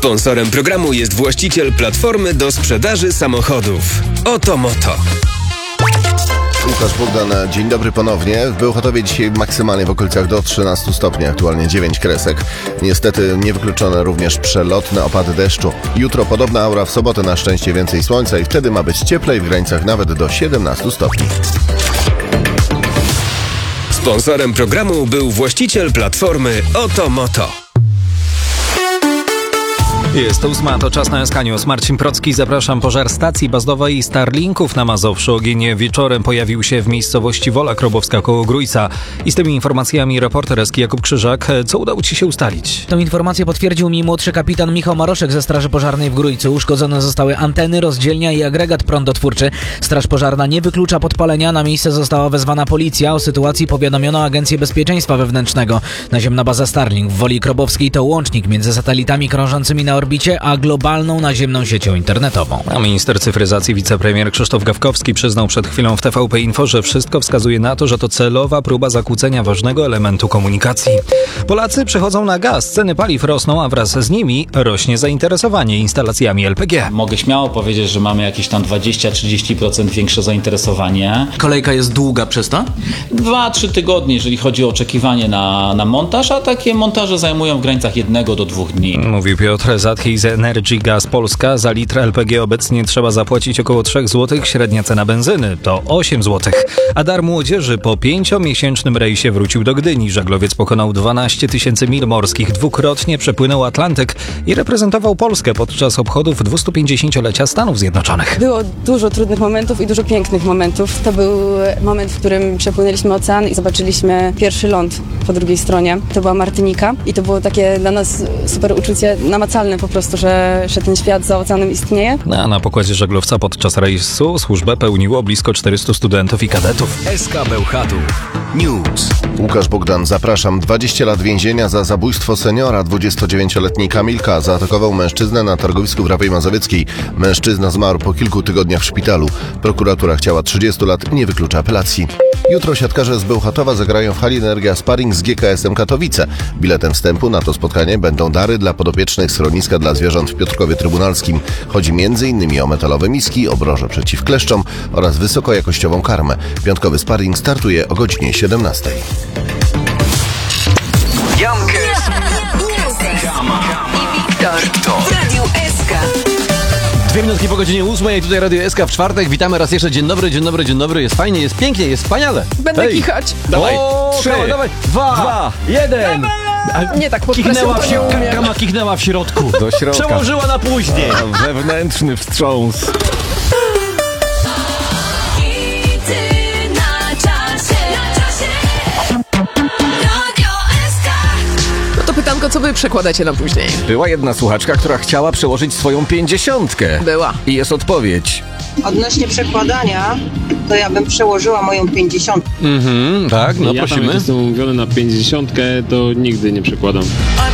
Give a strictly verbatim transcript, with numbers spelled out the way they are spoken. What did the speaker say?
Sponsorem programu jest właściciel platformy do sprzedaży samochodów Oto Moto. Łukasz Bogdan, dzień dobry ponownie. W Bełchatowie dzisiaj maksymalnie w okolicach do trzynastu stopni, aktualnie dziewięć kresek. Niestety niewykluczone również przelotne opady deszczu. Jutro podobna aura, w sobotę na szczęście więcej słońca i wtedy ma być cieplej, w granicach nawet do siedemnastu stopni. Sponsorem programu był właściciel platformy Oto Moto. Jest ósma, to czas na S K News. Marcin Procki, zapraszam. Pożar stacji bazowej Starlinków na Mazowszu. Ogień wieczorem pojawił się w miejscowości Wola Krobowska koło Grójca. I z tymi informacjami reporter S K Jakub Krzyżak. Co udało Ci się ustalić? Tą informację potwierdził mi młodszy kapitan Michał Maroszek ze Straży Pożarnej w Grójcu. Uszkodzone zostały anteny, rozdzielnia i agregat prądotwórczy. Straż Pożarna nie wyklucza podpalenia. Na miejsce została wezwana policja. O sytuacji powiadomiono Agencję Bezpieczeństwa Wewnętrznego. Naziemna baza Starlink w Woli Krobowskiej to łącznik między satelitami krążącymi na orbicie, a globalną naziemną siecią internetową. A minister cyfryzacji, wicepremier Krzysztof Gawkowski przyznał przed chwilą w T V P Info, że wszystko wskazuje na to, że to celowa próba zakłócenia ważnego elementu komunikacji. Polacy przechodzą na gaz, ceny paliw rosną, a wraz z nimi rośnie zainteresowanie instalacjami L P G. Mogę śmiało powiedzieć, że mamy jakieś tam dwadzieścia do trzydziestu procent większe zainteresowanie. Kolejka jest długa przez to? Dwa, trzy tygodnie, jeżeli chodzi o oczekiwanie na, na montaż, a takie montaże zajmują w granicach jednego do dwóch dni. Mówił Piotr Zatki z Energy Gas Polska. Za litr L P G obecnie trzeba zapłacić około trzy złote. Średnia cena benzyny to osiem złotych. A dar młodzieży po pięciomiesięcznym rejsie wrócił do Gdyni. Żaglowiec pokonał dwanaście tysięcy mil morskich, dwukrotnie przepłynął Atlantyk i reprezentował Polskę podczas obchodów dwustupięćdziesięciolecia Stanów Zjednoczonych. Było dużo trudnych momentów i dużo pięknych momentów. To był moment, w którym przepłynęliśmy ocean i zobaczyliśmy pierwszy ląd po drugiej stronie. To była Martynika i to było takie dla nas super uczucie, namacalne po prostu, że, że ten świat za oceanem istnieje. A na pokładzie żaglowca podczas rejsu służbę pełniło blisko czterystu studentów i kadetów. S K Bełchatów News. Łukasz Bogdan, zapraszam. dwadzieścia lat więzienia za zabójstwo seniora. dwudziestodziewięcioletni Kamilka zaatakował mężczyznę na targowisku w Rawej Mazowieckiej. Mężczyzna zmarł po kilku tygodniach w szpitalu. Prokuratura chciała trzydziestu lat, nie wyklucza apelacji. Jutro siatkarze z Bełchatowa zagrają w hali Energia Sparring z G K S-em Katowice. Biletem wstępu na to spotkanie będą dary dla podopiecznych schroniska dla zwierząt w Piotrkowie Trybunalskim. Chodzi m.in. o metalowe miski, obroże przeciw kleszczom oraz wysokojakościową karmę. Piątkowy sparring startuje o godzinie siedemnastej. Jankes i Wiktor w Radiu S K. Dwie minutki po godzinie ósmej, tutaj Radio S K w czwartek. Witamy raz jeszcze. Dzień dobry, dzień dobry, dzień dobry. Jest fajnie, jest pięknie, jest wspaniale. Będę Hej. kichać. Dawaj, o, trzy, dawaj, dawaj. Dwa, dwa, jeden. A, Nie, tak pod kichnęła presją w, to nie umiem. Kama kichnęła w środku. Do środka. Przełożyła na później. Wewnętrzny wstrząs. No to pytanko, co wy przekładacie na później? Była jedna słuchaczka, która chciała przełożyć swoją pięćdziesiątkę. Była. I jest odpowiedź. Odnośnie przekładania, to ja bym przełożyła moją pięćdziesiątkę. Mhm, tak, no ja prosimy. Tam, jak jestem umówiony na pięćdziesiątkę, to nigdy nie przekładam.